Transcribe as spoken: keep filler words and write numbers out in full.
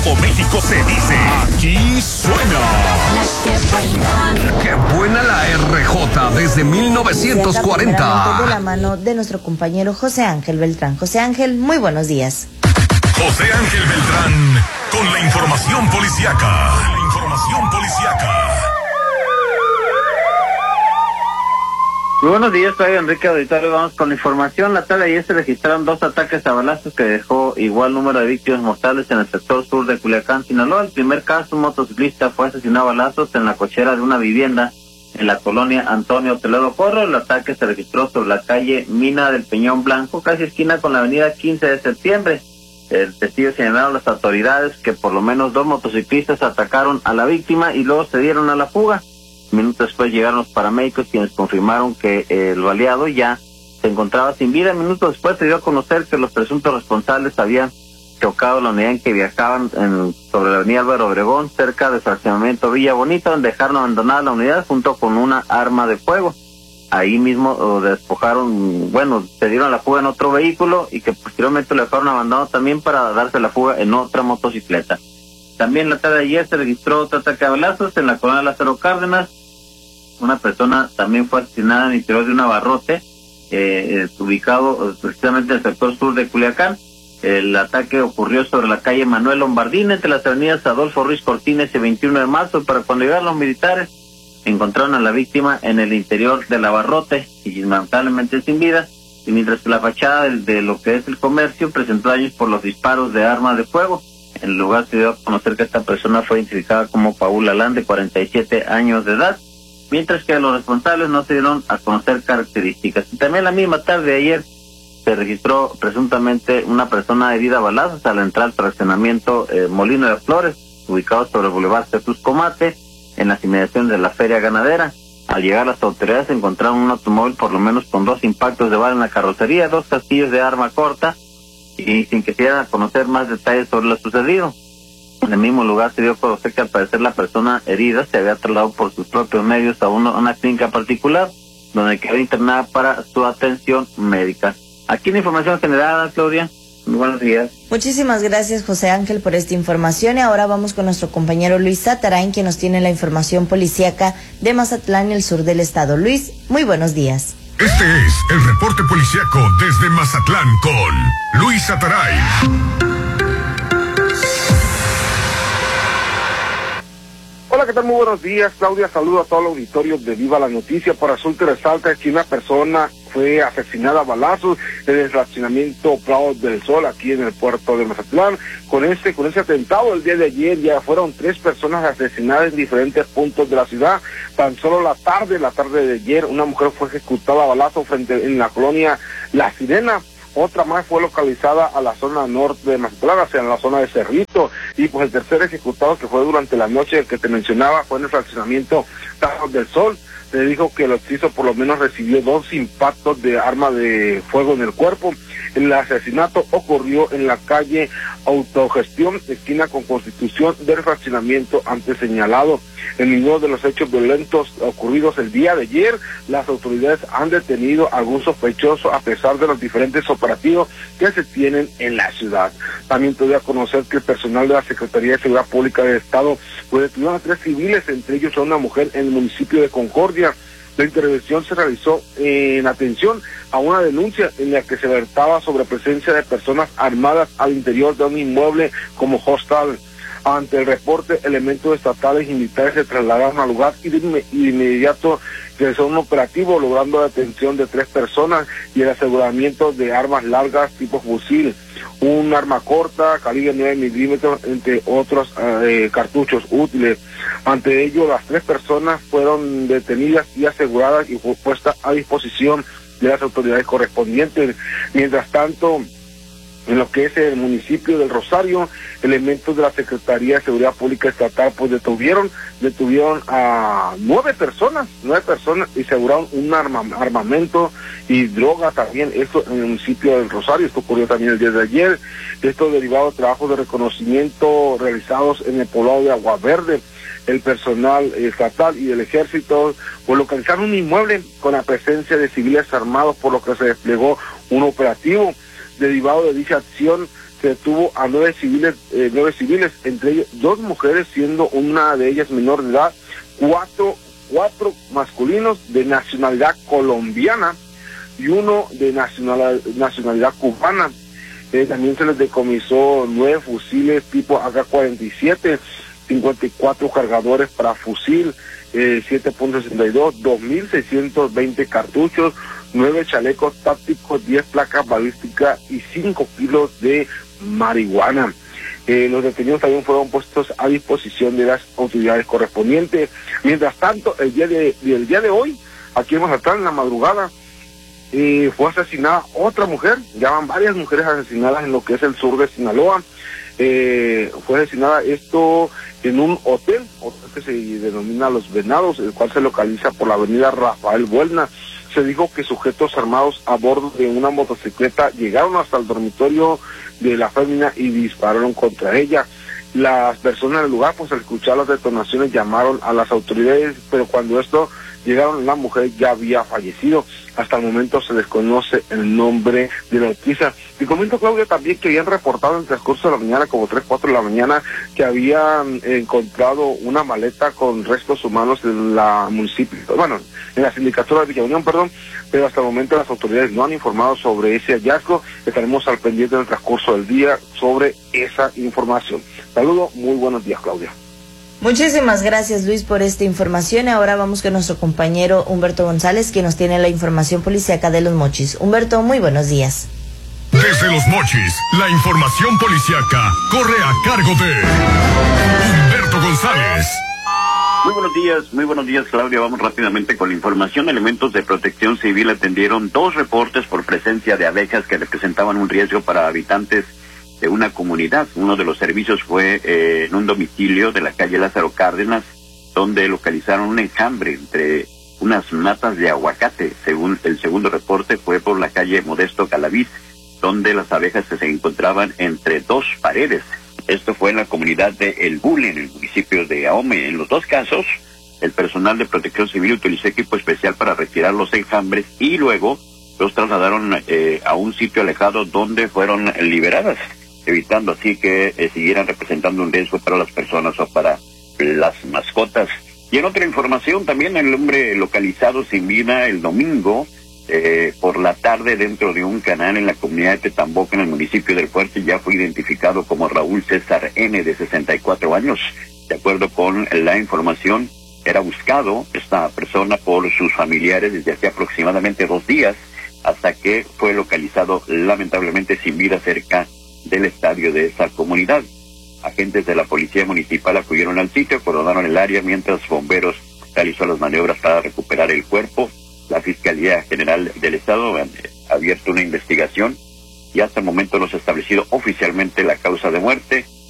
O México se dice, aquí suena. Qué buena la R J desde mil novecientos cuarenta. De la mano de nuestro compañero José Ángel Beltrán. José Ángel, muy buenos días. José Ángel Beltrán con la información policíaca. La información policíaca. Muy buenos días, soy Enrique Auditorio. Vamos con la información. La tarde de ayer se registraron dos ataques a balazos que dejó igual número de víctimas mortales en el sector sur de Culiacán, Sinaloa. El primer caso, un motociclista fue asesinado a balazos en la cochera de una vivienda en la colonia Antonio Toledo Porro. El ataque se registró sobre la calle Mina del Peñón Blanco, casi esquina con la avenida quince de septiembre. El testigo señalaron a las autoridades que por lo menos dos motociclistas atacaron a la víctima y luego se dieron a la fuga. Minutos después llegaron los paramédicos, quienes confirmaron que eh, el baleado ya se encontraba sin vida. Minutos después se dio a conocer que los presuntos responsables habían chocado la unidad en que viajaban en, sobre la avenida Álvaro Obregón, cerca del fraccionamiento Villa Bonita, donde dejaron abandonada la unidad junto con una arma de fuego. Ahí mismo oh, despojaron, bueno, se dieron a la fuga en otro vehículo y que posteriormente lo dejaron abandonado también para darse la fuga en otra motocicleta. También la tarde de ayer se registró otro ataque a balazos en la colonia Lázaro Cárdenas. Una persona también fue asesinada en el interior de un abarrote, eh, ubicado precisamente en el sector sur de Culiacán. El ataque ocurrió sobre la calle Manuel Lombardín, entre las avenidas Adolfo Ruiz Cortines y veintiuno de marzo. Para cuando llegaron los militares, encontraron a la víctima en el interior del abarrote y lamentablemente sin vida. Y mientras que la fachada de, de lo que es el comercio presentó daños por los disparos de armas de fuego. En el lugar se dio a conocer que esta persona fue identificada como Paula Alán, de cuarenta y siete años de edad. Mientras que los responsables no se dieron a conocer características. Y también la misma tarde de ayer se registró presuntamente una persona herida a balazos al entrar al fraccionamiento eh, Molino de Flores, ubicado sobre el Boulevard Jesús Comate, en las inmediaciones de la Feria Ganadera. Al llegar las autoridades encontraron un automóvil por lo menos con dos impactos de bala en la carrocería, dos casquillos de arma corta, y sin que se dieran a conocer más detalles sobre lo sucedido. En el mismo lugar se dio a conocer que al parecer la persona herida se había trasladado por sus propios medios a una, una clínica particular, donde quedó internada para su atención médica. Aquí la información general, Claudia. Muy buenos días. Muchísimas gracias, José Ángel, por esta información. Y ahora vamos con nuestro compañero Luis Satarain, quien nos tiene la información policíaca de Mazatlán y el sur del estado. Luis, muy buenos días. Este es el reporte policíaco desde Mazatlán con Luis Satarain. Hola, ¿qué tal? Muy buenos días, Claudia. Saludo a todo el auditorio de Viva la Noticia. Por asunto resalta que una persona fue asesinada a balazos en el fraccionamiento Prado del Sol, aquí en el puerto de Mazatlán. Con este, con ese atentado el día de ayer ya fueron tres personas asesinadas en diferentes puntos de la ciudad. Tan solo la tarde, la tarde de ayer, una mujer fue ejecutada a balazos frente en la colonia La Sirena. Otra más fue localizada a la zona norte de Mazatlán, hacia la zona de Cerrito, y pues el tercer ejecutado, que fue durante la noche que te mencionaba, fue en el fraccionamiento Prado del Sol. Se dijo que el occiso por lo menos recibió dos impactos de arma de fuego en el cuerpo. El asesinato ocurrió en la calle Autogestión, esquina con Constitución, del fraccionamiento antes señalado. En ninguno de los hechos violentos ocurridos el día de ayer, las autoridades han detenido a algún sospechoso a pesar de los diferentes operativos que se tienen en la ciudad. También te doy a conocer que el personal de la Secretaría de Seguridad Pública del Estado pues detuvieron a tres civiles, entre ellos a una mujer en el municipio de Concordia. La intervención se realizó en atención a una denuncia en la que se alertaba sobre presencia de personas armadas al interior de un inmueble como hostal. Ante el reporte, elementos estatales y militares se trasladaron al lugar y de, inme- y de inmediato realizó un operativo, logrando la detención de tres personas y el aseguramiento de armas largas tipo fusil, un arma corta, calibre nueve milímetros, entre otros eh, cartuchos útiles. Ante ello, las tres personas fueron detenidas y aseguradas y fue puesta a disposición de las autoridades correspondientes. Mientras tanto, en lo que es el municipio del Rosario, elementos de la Secretaría de Seguridad Pública Estatal pues detuvieron, detuvieron a nueve personas, nueve personas y aseguraron un arma, armamento y droga también, esto en el municipio del Rosario. Esto ocurrió también el día de ayer. Esto derivado de trabajos de reconocimiento realizados en el poblado de Agua Verde. El personal estatal y del ejército pues localizaron un inmueble con la presencia de civiles armados, por lo que se desplegó un operativo. Derivado de dicha acción, se detuvo a nueve civiles, eh, nueve civiles, entre ellos dos mujeres, siendo una de ellas menor de edad, cuatro, cuatro masculinos de nacionalidad colombiana y uno de nacionalidad, nacionalidad cubana. Eh, también se les decomisó nueve fusiles tipo A K cuarenta y siete, cincuenta y cuatro cargadores para fusil, eh, siete punto sesenta y dos, dos mil seiscientos veinte cartuchos, nueve chalecos tácticos, diez placas balísticas y cinco kilos de marihuana. Eh, los detenidos también fueron puestos a disposición de las autoridades correspondientes. Mientras tanto, el día de, el día de hoy, aquí en Mazatlán, en la madrugada, eh, fue asesinada otra mujer. Ya van varias mujeres asesinadas en lo que es el sur de Sinaloa. Eh, fue asesinada esto en un hotel, hotel que se denomina Los Venados, el cual se localiza por la avenida Rafael Buelna. Se dijo que sujetos armados a bordo de una motocicleta llegaron hasta el dormitorio de la fémina y dispararon contra ella. Las personas del lugar, pues al escuchar las detonaciones, llamaron a las autoridades, pero cuando esto llegaron, la mujer ya había fallecido. Hasta el momento se desconoce el nombre de la noticia. Y comento, Claudia, también que habían reportado en el transcurso de la mañana, como tres, cuatro de la mañana, que habían encontrado una maleta con restos humanos en la municipio, bueno, en la sindicatura de Villa Unión, perdón, pero hasta el momento las autoridades no han informado sobre ese hallazgo. Estaremos al pendiente en el transcurso del día sobre esa información. Saludos, muy buenos días, Claudia. Muchísimas gracias, Luis, por esta información. Ahora vamos con nuestro compañero Humberto González, quien nos tiene la información policíaca de Los Mochis. Humberto, muy buenos días. Desde Los Mochis, la información policíaca corre a cargo de Humberto González. Muy buenos días, muy buenos días, Claudia. Vamos rápidamente con la información. Elementos de protección civil atendieron dos reportes por presencia de abejas que representaban un riesgo para habitantes de una comunidad. Uno de los servicios fue eh, en un domicilio de la calle Lázaro Cárdenas, donde localizaron un enjambre entre unas matas de aguacate. Según el segundo reporte, fue por la calle Modesto Calaviz, donde las abejas se encontraban entre dos paredes. Esto fue en la comunidad de El Bule, en el municipio de Ahome. En los dos casos, el personal de protección civil utilizó equipo especial para retirar los enjambres y luego los trasladaron eh, a un sitio alejado donde fueron liberadas, evitando así que eh, siguieran representando un riesgo para las personas o para las mascotas. Y en otra información, también el hombre localizado sin vida el domingo eh, por la tarde dentro de un canal en la comunidad de Tetamboca, en el municipio del Fuerte, ya fue identificado como Raúl César N., de sesenta y cuatro años. De acuerdo con la información, era buscado esta persona por sus familiares desde hace aproximadamente dos días, hasta que fue localizado lamentablemente sin vida cerca del estadio de esa comunidad. Agentes de la policía municipal acudieron al sitio, acordonaron el área, mientras bomberos realizó las maniobras para recuperar el cuerpo. La Fiscalía General del Estado ha abierto una investigación y hasta el momento no se ha establecido oficialmente la causa de muerte.